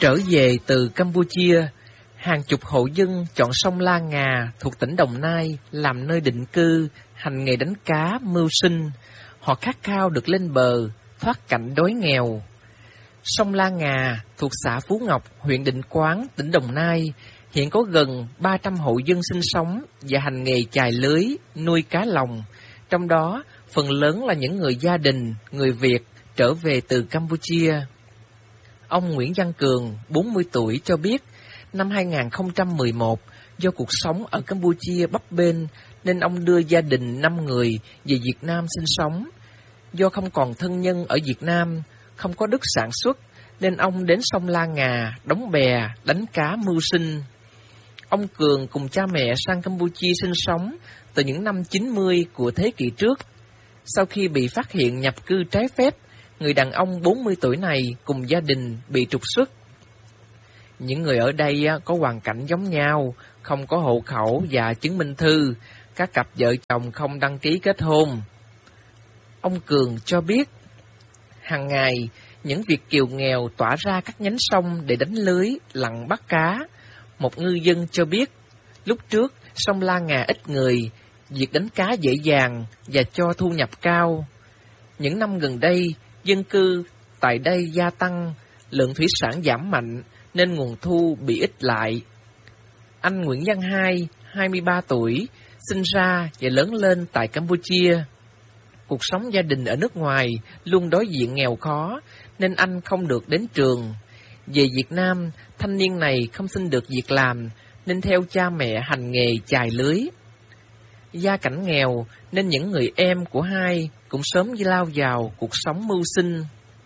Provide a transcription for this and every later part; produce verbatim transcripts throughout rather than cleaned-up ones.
Trở về từ Campuchia, hàng chục hộ dân chọn sông La Ngà thuộc tỉnh Đồng Nai làm nơi định cư, hành nghề đánh cá, mưu sinh. Họ khát khao được lên bờ, thoát cảnh đói nghèo. Sông La Ngà thuộc xã Phú Ngọc, huyện Định Quán, tỉnh Đồng Nai, hiện có gần ba trăm hộ dân sinh sống và hành nghề chài lưới, nuôi cá lồng. Trong đó, phần lớn là những người gia đình, người Việt trở về từ Campuchia. Ông Nguyễn Văn Cường, bốn mươi tuổi, cho biết năm hai nghìn không trăm mười một, do cuộc sống ở Campuchia bấp bênh nên ông đưa gia đình năm người về Việt Nam sinh sống. Do không còn thân nhân ở Việt Nam, không có đất sản xuất, nên ông đến sông La Ngà, đóng bè, đánh cá mưu sinh. Ông Cường cùng cha mẹ sang Campuchia sinh sống từ những năm chín mươi của thế kỷ trước. Sau khi bị phát hiện nhập cư trái phép, người đàn ông bốn mươi tuổi này cùng gia đình bị trục xuất. Những người ở đây có hoàn cảnh giống nhau, không có hộ khẩu và chứng minh thư, các cặp vợ chồng không đăng ký kết hôn. Ông Cường cho biết, hàng ngày, những Việt kiều nghèo tỏa ra các nhánh sông để đánh lưới, lặn bắt cá. Một ngư dân cho biết, lúc trước sông La Ngà ít người, việc đánh cá dễ dàng và cho thu nhập cao. Những năm gần đây, dân cư tại đây gia tăng, lượng thủy sản giảm mạnh nên nguồn thu bị ít lại. Anh Nguyễn Văn Hai, hai mươi ba tuổi, sinh ra và lớn lên tại Campuchia. Cuộc sống gia đình ở nước ngoài luôn đối diện nghèo khó nên anh không được đến trường. Về Việt Nam, thanh niên này không xin được việc làm nên theo cha mẹ hành nghề chài lưới. Gia cảnh nghèo nên những người em của Hai cũng sớm lao vào cuộc sống mưu sinh.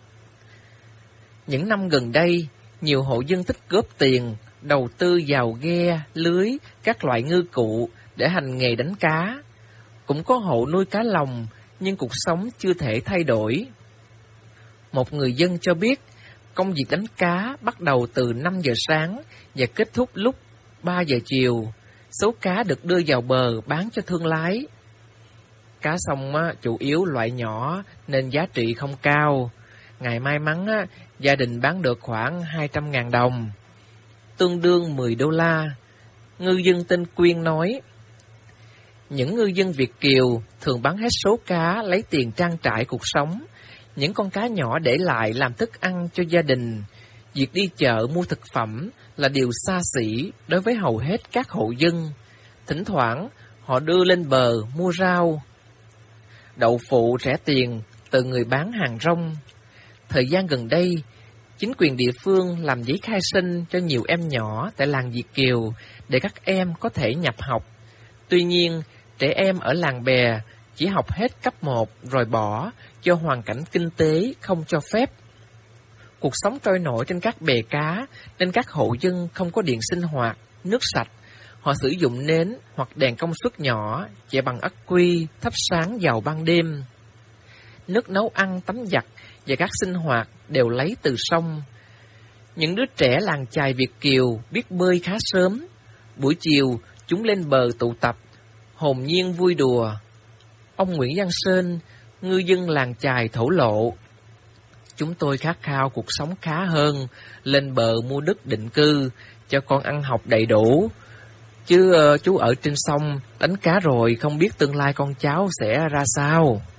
Những năm gần đây, nhiều hộ dân tích góp tiền, đầu tư vào ghe, lưới, các loại ngư cụ để hành nghề đánh cá. Cũng có hộ nuôi cá lồng, nhưng cuộc sống chưa thể thay đổi. Một người dân cho biết, công việc đánh cá bắt đầu từ năm giờ sáng và kết thúc lúc ba giờ chiều. Số cá được đưa vào bờ bán cho thương lái. Cá sông chủ yếu loại nhỏ nên giá trị không cao. Ngày may mắn, gia đình bán được khoảng hai trăm ngàn đồng, tương đương mười đô la. Ngư dân tên Quyên nói, những ngư dân Việt kiều thường bán hết số cá lấy tiền trang trải cuộc sống. Những con cá nhỏ để lại làm thức ăn cho gia đình. Việc đi chợ mua thực phẩm là điều xa xỉ đối với hầu hết các hộ dân. Thỉnh thoảng họ đưa lên bờ mua rau, đậu phụ rẻ tiền từ người bán hàng rong. Thời gian gần đây, chính quyền địa phương làm giấy khai sinh cho nhiều em nhỏ tại làng Việt kiều để các em có thể nhập học. Tuy nhiên, trẻ em ở làng bè chỉ học hết cấp một rồi bỏ do hoàn cảnh kinh tế không cho phép. Cuộc sống trôi nổi trên các bè cá nên các hộ dân không có điện sinh hoạt, nước sạch. Họ sử dụng nến hoặc đèn công suất nhỏ, chạy bằng ắc quy, thắp sáng vào ban đêm. Nước nấu ăn, tắm giặt và các sinh hoạt đều lấy từ sông. Những đứa trẻ làng chài Việt kiều biết bơi khá sớm. Buổi chiều, chúng lên bờ tụ tập, hồn nhiên vui đùa. Ông Nguyễn Văn Sơn, ngư dân làng chài thổ lộ, chúng tôi khát khao cuộc sống khá hơn, lên bờ mua đất định cư, cho con ăn học đầy đủ. Chứ uh, chú ở trên sông đánh cá rồi không biết tương lai con cháu sẽ ra sao.